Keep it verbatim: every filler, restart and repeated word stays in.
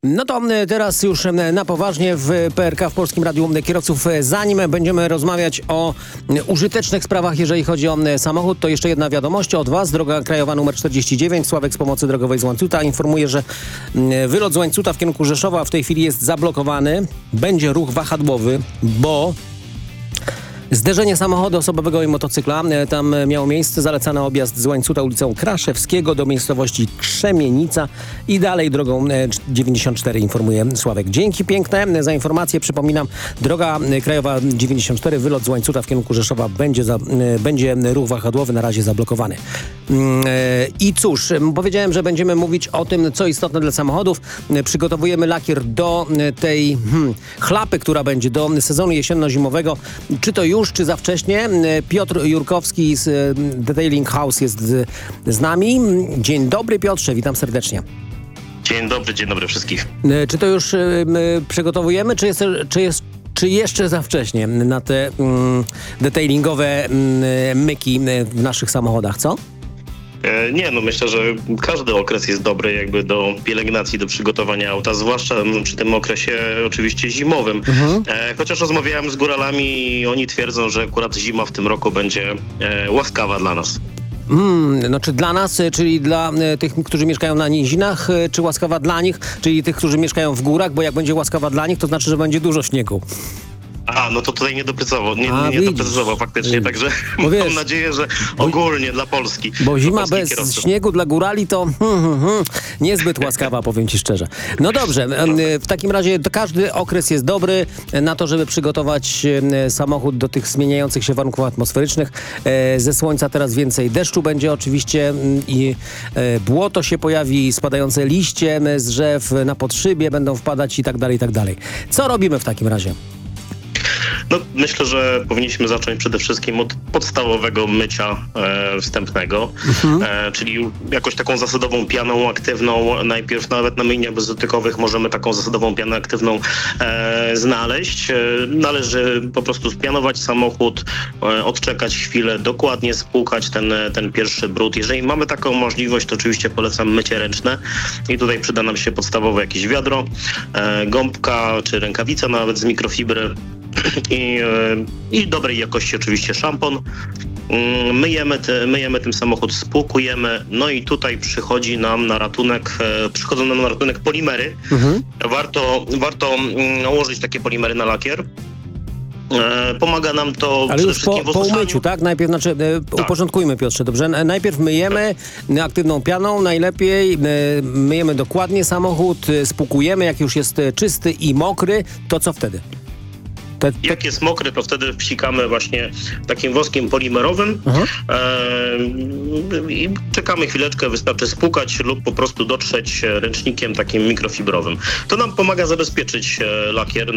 No to teraz już na poważnie w P R K, w Polskim Radiu Kierowców. Zanim będziemy rozmawiać o użytecznych sprawach, jeżeli chodzi o samochód, to jeszcze jedna wiadomość od Was. Droga krajowa numer czterdzieści dziewięć, Sławek z Pomocy Drogowej z Łańcuta informuje, że wylot z Łańcuta w kierunku Rzeszowa w tej chwili jest zablokowany. Będzie ruch wahadłowy, bo zderzenie samochodu osobowego i motocykla tam miało miejsce. Zalecany objazd z Łańcuta ulicą Kraszewskiego do miejscowości Krzemienica i dalej drogą dziewięćdziesiąt cztery, informuje Sławek. Dzięki piękne za informację. Przypominam, droga krajowa dziewięćdziesiąt cztery, wylot z Łańcuta w kierunku Rzeszowa będzie, za, będzie ruch wahadłowy na razie zablokowany. I cóż, powiedziałem, że będziemy mówić o tym, co istotne dla samochodów. Przygotowujemy lakier do tej hmm, chlapy, która będzie do sezonu jesienno-zimowego. Czy to już Już, czy za wcześnie? Piotr Jurkowski z Detailing House jest z, z nami. Dzień dobry, Piotrze, witam serdecznie. Dzień dobry, dzień dobry wszystkich. Czy to już y, y, przygotowujemy, czy jest, czy jest czy jeszcze za wcześnie na te y, detailingowe y, myki w naszych samochodach, co? Nie, no myślę, że każdy okres jest dobry jakby do pielęgnacji, do przygotowania auta, zwłaszcza przy tym okresie oczywiście zimowym. Mhm. E, chociaż rozmawiałem z góralami i oni twierdzą, że akurat zima w tym roku będzie e, łaskawa dla nas. Hmm, no czy dla nas, czyli dla e, tych, którzy mieszkają na nizinach, e, czy łaskawa dla nich, czyli tych, którzy mieszkają w górach, bo jak będzie łaskawa dla nich, to znaczy, że będzie dużo śniegu. A, no to tutaj nie doprecyzował, nie, A, nie doprecyzował faktycznie, także bo wiesz, mam nadzieję, że ogólnie dla Polski. Bo zima bez kierowców. śniegu dla górali to hmm, hmm, hmm, niezbyt łaskawa, powiem ci szczerze. No dobrze, w takim razie to każdy okres jest dobry na to, żeby przygotować samochód do tych zmieniających się warunków atmosferycznych. Ze słońca teraz więcej deszczu będzie oczywiście i błoto się pojawi, spadające liście z drzew na podszybie będą wpadać i tak dalej, i tak dalej. Co robimy w takim razie? No, myślę, że powinniśmy zacząć przede wszystkim od podstawowego mycia e, wstępnego, mhm. e, czyli jakąś taką zasadową pianą aktywną. Najpierw nawet na myjniach bezdotykowych możemy taką zasadową pianę aktywną e, znaleźć. E, należy po prostu spianować samochód, e, odczekać chwilę, dokładnie spłukać ten, ten pierwszy brud. Jeżeli mamy taką możliwość, to oczywiście polecam mycie ręczne i tutaj przyda nam się podstawowe jakieś wiadro, e, gąbka czy rękawica nawet z mikrofibry. I, i dobrej jakości oczywiście szampon. Myjemy, te, myjemy tym samochód, spłukujemy, no i tutaj przychodzi nam na ratunek, przychodzą nam na ratunek polimery. Mhm. Warto, warto nałożyć takie polimery na lakier. Pomaga nam to ale przede już wszystkim po, w po osuszaniu. umyciu, tak? Najpierw, znaczy, tak. Uporządkujmy, Piotrze, dobrze? Najpierw myjemy tak. aktywną pianą, najlepiej myjemy dokładnie samochód, spłukujemy, jak już jest czysty i mokry, to co wtedy? Te, te... Jak jest mokry, to wtedy wsikamy właśnie takim woskiem polimerowym e, i czekamy chwileczkę, wystarczy spłukać lub po prostu dotrzeć ręcznikiem takim mikrofibrowym. To nam pomaga zabezpieczyć lakier.